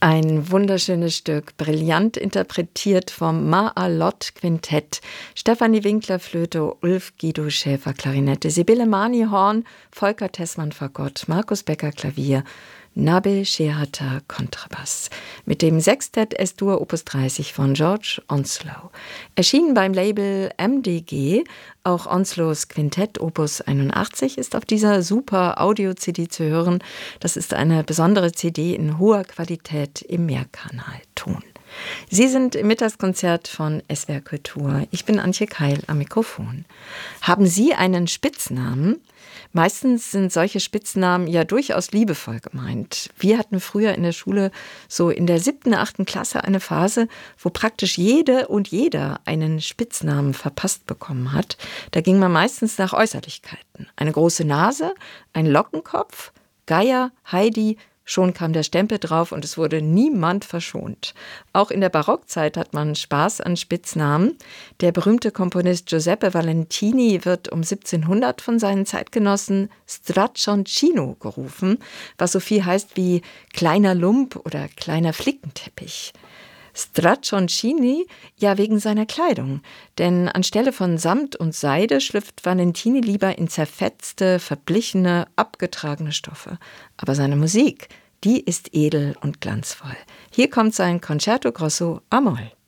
Ein wunderschönes Stück, brillant interpretiert vom Maalot-Quintett. Stefanie Winkler Flöte, Ulf Guido Schäfer Klarinette, Sibylle Mani Horn, Volker Tessmann Fagott, Markus Becker Klavier, Nabil Shehatar Kontrabass. Mit dem Sextett S-Dur Opus 30 von George Onslow. Erschienen beim Label MDG. Auch Onslows Quintett Opus 81 ist auf dieser super Audio-CD zu hören. Das ist eine besondere CD in hoher Qualität im Mehrkanalton. Sie sind im Mittagskonzert von SWR Kultur. Ich bin Antje Keil am Mikrofon. Haben Sie einen Spitznamen? Meistens sind solche Spitznamen ja durchaus liebevoll gemeint. Wir hatten früher in der Schule so in der 7., 8. Klasse eine Phase, wo praktisch jede und jeder einen Spitznamen verpasst bekommen hat. Da ging man meistens nach Äußerlichkeiten. Eine große Nase, ein Lockenkopf, Geier, Heidi. Schon kam der Stempel drauf und es wurde niemand verschont. Auch in der Barockzeit hat man Spaß an Spitznamen. Der berühmte Komponist Giuseppe Valentini wird um 1700 von seinen Zeitgenossen Straccioncino gerufen, was so viel heißt wie kleiner Lump oder kleiner Flickenteppich. Straccioncini ja wegen seiner Kleidung, denn anstelle von Samt und Seide schlüpft Valentini lieber in zerfetzte, verblichene, abgetragene Stoffe. Aber seine Musik, die ist edel und glanzvoll. Hier kommt sein Concerto Grosso a Moll.